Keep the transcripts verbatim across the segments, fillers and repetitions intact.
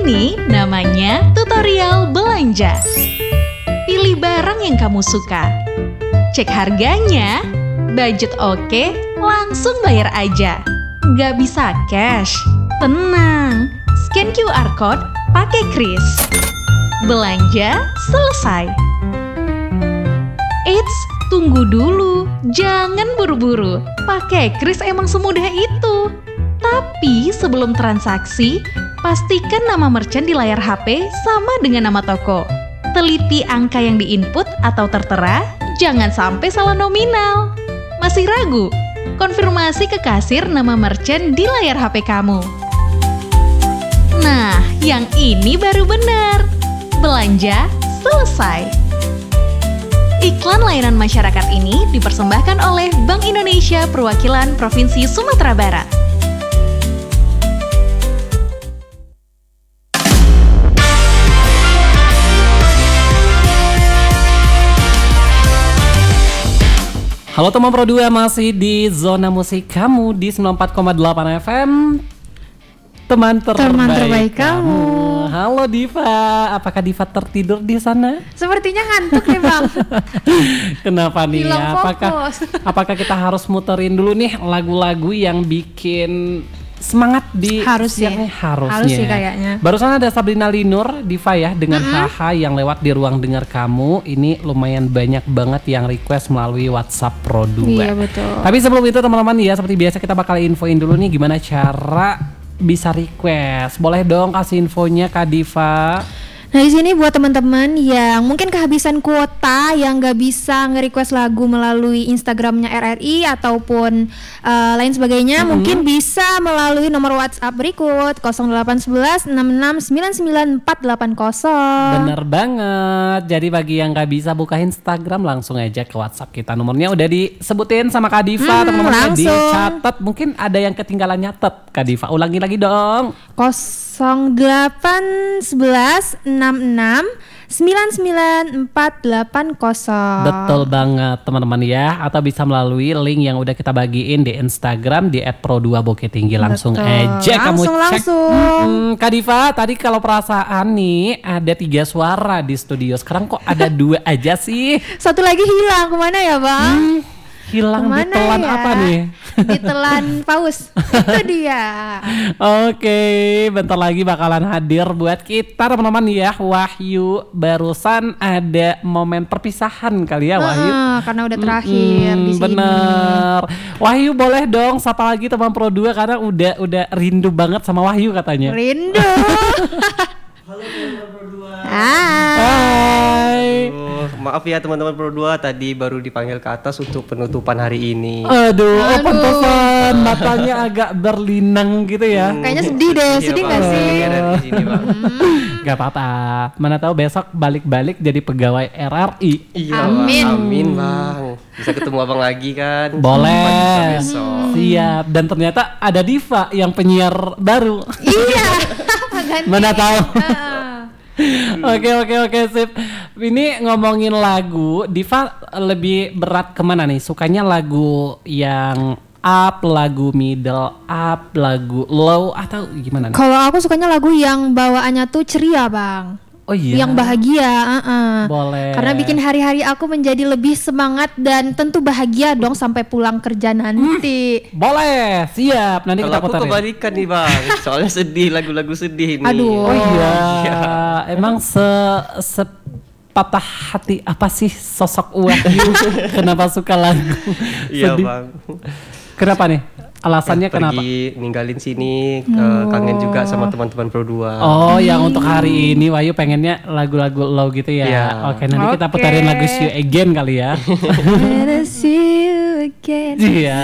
ini namanya tutorial belanja. Pilih barang yang kamu suka. Cek harganya, budget oke, langsung bayar aja. Gak bisa cash? Tenang, scan Q R code pakai kris. Belanja selesai. Eits, tunggu dulu, jangan buru-buru. Pakai kris emang semudah itu. Tapi sebelum transaksi, pastikan nama merchant di layar H P sama dengan nama toko. Teliti angka yang diinput atau tertera, jangan sampai salah nominal. Masih ragu? Konfirmasi ke kasir nama merchant di layar H P kamu. Nah, yang ini baru benar. Belanja selesai. Iklan layanan masyarakat ini dipersembahkan oleh Bank Indonesia Perwakilan Provinsi Sumatera Barat. Halo teman Pro dua, masih di Zona Musik kamu di sembilan puluh empat koma delapan F M. Teman terbaik, teman terbaik kamu. kamu. Halo Diva, apakah Diva tertidur di sana? Sepertinya ngantuk nih Bang. Kenapa nih Hilang ya? Apakah apakah kita harus muterin dulu nih lagu-lagu yang bikin semangat di harus sih. Harusnya. Harus sih kayaknya. Barusan ada Sabrina Linur, Diva ya, dengan mm-hmm. Haha yang lewat di ruang dengar kamu. Ini lumayan banyak banget yang request melalui WhatsApp Pro dua. Iya betul. Tapi sebelum itu teman-teman ya, seperti biasa kita bakal infoin dulu nih gimana cara bisa request. Boleh dong kasih infonya Kak Diva. Nah di sini buat teman-teman yang mungkin kehabisan kuota, yang nggak bisa nge-request lagu melalui Instagramnya R R I ataupun uh, lain sebagainya, mm-hmm. mungkin bisa melalui nomor WhatsApp berikut nol delapan satu satu enam enam sembilan sembilan empat delapan nol. Bener banget. Jadi bagi yang nggak bisa buka Instagram, langsung aja ke WhatsApp kita. Nomornya udah disebutin sama Kak Diva, hmm, teman-teman dicatat. Mungkin ada yang ketinggalan nyatet, Kak Diva. Ulangi lagi dong. nol delapan satu satu enam enam sembilan sembilan empat delapan nol. Betul banget teman-teman ya. Atau bisa melalui link yang udah kita bagiin di Instagram di et pro dua bukit tinggi. Langsung Betul. aja langsung, kamu cek. Langsung. Hmm, Kak Diva, tadi kalau perasaan nih ada tiga suara di studio. Sekarang kok ada dua aja sih? Satu lagi hilang, kemana ya Bang? Hmm, hilang kemana ditelan ya? apa nih? Ditelan paus. Itu dia. Oke, bentar lagi bakalan hadir buat kita teman-teman ya. Wahyu, barusan ada momen perpisahan kali ya Wahyu. Uh, karena udah terakhir hmm, di sini. Bener. Wahyu boleh dong sapa lagi teman Pro dua karena udah udah rindu banget sama Wahyu katanya. Rindu. Halo teman-teman Pro dua. Hai. Hai. Aduh, maaf ya teman-teman Pro dua, tadi baru dipanggil ke atas untuk penutupan hari ini. Aduh, oh Aduh. pantesan matanya agak berlinang gitu ya. Hmm, Kayaknya sedih deh, iya, sedih Bang. nggak sih? Iya, dari sini, Bang. Gak apa-apa. Mana tahu besok balik-balik jadi pegawai R R I. Iya, Amin. Bang. Amin, Bang. Bisa ketemu Abang lagi kan? Boleh. Besok. Siap. Dan ternyata ada Diva yang penyiar baru. Iya. Ganti. Mana tahu. Uh-uh. Oke oke oke sip. Ini ngomongin lagu, Diva lebih berat kemana nih? Sukanya lagu yang up, lagu middle up, lagu low atau gimana nih? Kalau aku sukanya lagu yang bawaannya tuh ceria Bang. Oh iya. Yang bahagia, uh-uh. Boleh. Karena bikin hari-hari aku menjadi lebih semangat dan tentu bahagia dong sampai pulang kerja nanti. Hmm, boleh, siap. Nanti Kalau kita aku puterin. kebalikan nih Bang, soalnya sedih, lagu-lagu sedih nih. Aduh. Oh iya. Iya. Emang se sepatah hati apa sih sosok Wahyu? Kenapa suka lagu Iya sedih? Bang. Kenapa nih? Alasannya Eh, kenapa? Pergi ninggalin sini, ke- kangen juga sama teman-teman Pro dua. Oh, yang untuk hari ini Wahyu pengennya lagu-lagu low gitu ya. Iya. Oke, nanti kita Oke. putarin lagu See You Again kali ya. Let us see you again. Iya.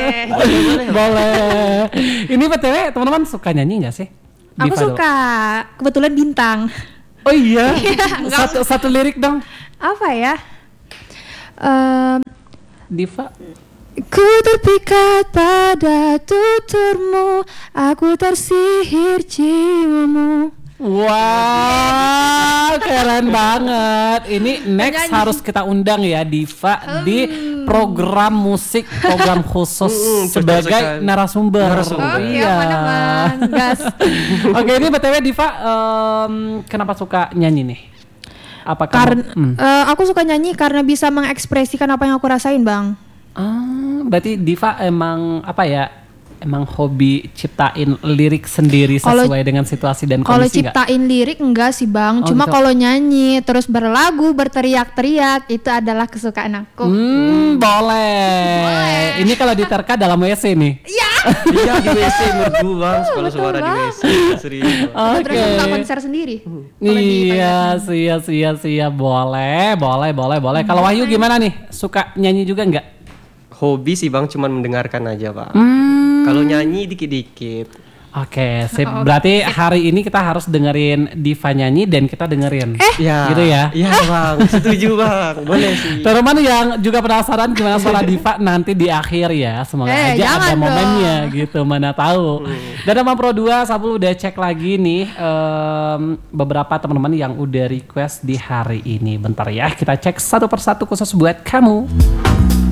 Boleh. Ini B T W teman-teman suka nyanyi enggak sih? Aku Diva dulu. suka, kebetulan bintang. Oh iya. Iya, satu satu lirik dong. Apa ya? Em, Diva. Ku terpikat pada tuturmu, aku tersihir jiwamu. Wow, keren banget. Ini next Penyanyi. harus kita undang ya Diva di program musik, program khusus Mm, sebagai sekali. narasumber. Narasumber. Oke, Iya. aman-aman, gas. Oke, ini B T W Diva em, kenapa suka nyanyi nih? Apa kamu? Karena Hmm. eh, aku suka nyanyi karena bisa mengekspresikan apa yang aku rasain, Bang. Ah, berarti Diva emang apa ya? Emang hobi ciptain lirik sendiri Kalau- sesuai dengan situasi dan Kalau kondisi nggak? ciptain lirik enggak sih, Bang. Oh, Cuma gitu. kalau nyanyi terus berlagu, berteriak-teriak itu adalah kesukaan aku. Hmm, boleh. Ini kalau diterka dalam W C nih. Iya di W C merdu bang, kalau suara di W C serius. Bang. Oke. Berasa buka konser sendiri. Iya, siap, siap, siap. Boleh, boleh, boleh, boleh. Kalau Wahyu gimana nih? Suka nyanyi juga nggak? Hobi sih bang, cuman mendengarkan aja bang. Hmm. Kalau nyanyi dikit-dikit. Oke, sip. Berarti hari ini kita harus dengerin Diva nyanyi dan kita dengerin. Eh, Ya. gitu ya. Iya bang, setuju bang. Boleh sih. Teman-teman yang juga penasaran gimana suara Diva nanti di akhir ya. Semoga Eh, aja ada jangan momennya gitu, mana tahu. Dan sama Pro dua, Sabul udah cek lagi nih em, beberapa teman-teman yang udah request di hari ini. Bentar ya, kita cek satu persatu khusus buat kamu.